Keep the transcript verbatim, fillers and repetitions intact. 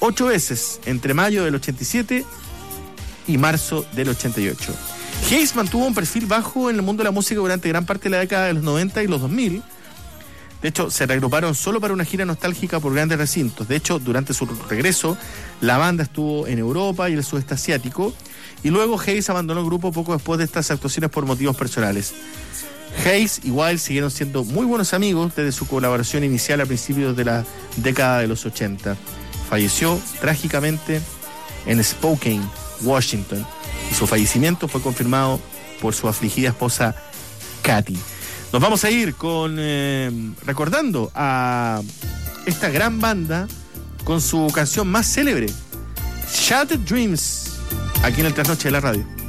ocho veces entre mayo del ochenta y siete y marzo del ochenta y ocho. Hayes mantuvo un perfil bajo en el mundo de la música durante gran parte de la década de los noventa y los dos mil. De hecho, se reagruparon solo para una gira nostálgica por grandes recintos. De hecho, durante su regreso, la banda estuvo en Europa y el sudeste asiático, y luego Hayes abandonó el grupo poco después de estas actuaciones por motivos personales. Hayes y Wild siguieron siendo muy buenos amigos desde su colaboración inicial a principios de la década de los ochenta. Falleció trágicamente en Spokane, Washington, y su fallecimiento fue confirmado por su afligida esposa Katy. Nos vamos a ir con eh, recordando a esta gran banda con su canción más célebre, Shattered Dreams, aquí en el Trasnoche de la Radio.